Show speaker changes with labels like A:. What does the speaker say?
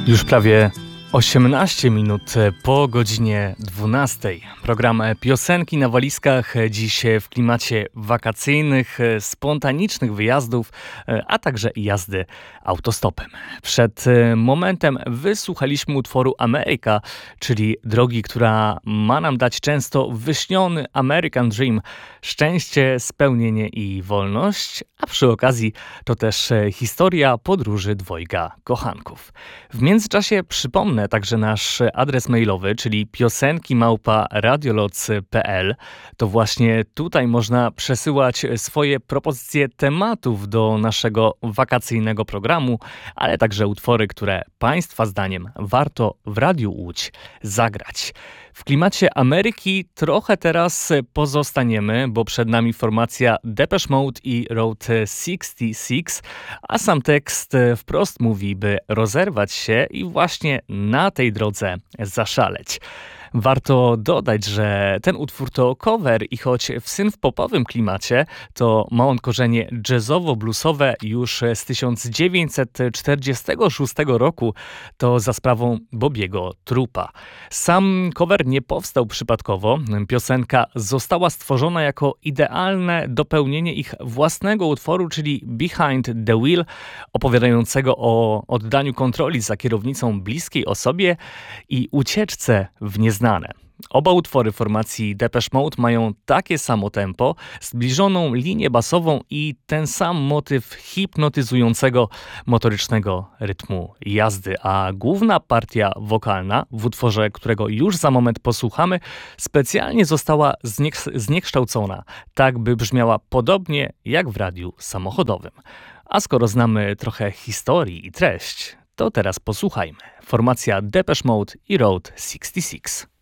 A: Już prawie 18 minut po godzinie 12. Program Piosenki na walizkach dziś w klimacie wakacyjnych, spontanicznych wyjazdów, a także jazdy autostopem. Przed momentem wysłuchaliśmy utworu Ameryka, czyli drogi, która ma nam dać często wyśniony American Dream, szczęście, spełnienie i wolność, a przy okazji to też historia podróży dwojga kochanków. W międzyczasie przypomnę także nasz adres mailowy, czyli piosenki@radioloc.pl. To właśnie tutaj można przesyłać swoje propozycje tematów do naszego wakacyjnego programu, ale także utwory, które Państwa zdaniem warto w Radiu Łódź zagrać. W klimacie Ameryki trochę teraz pozostaniemy, bo przed nami formacja Depeche Mode i Route 66, a sam tekst wprost mówi, by rozerwać się i właśnie na tej drodze zaszaleć. Warto dodać, że ten utwór to cover i choć w synth-popowym klimacie, to ma on korzenie jazzowo-bluesowe już z 1946 roku, to za sprawą Bobiego Trupa. Sam cover nie powstał przypadkowo. Piosenka została stworzona jako idealne dopełnienie ich własnego utworu, czyli Behind the Wheel, opowiadającego o oddaniu kontroli za kierownicą bliskiej osobie i ucieczce w nieznane. Oba utwory formacji Depeche Mode mają takie samo tempo, zbliżoną linię basową i ten sam motyw hipnotyzującego motorycznego rytmu jazdy, a główna partia wokalna w utworze, którego już za moment posłuchamy, specjalnie została zniekształcona, tak by brzmiała podobnie jak w radiu samochodowym. A skoro znamy trochę historii i treść, to teraz posłuchajmy. Formacja Depeche Mode i Route 66.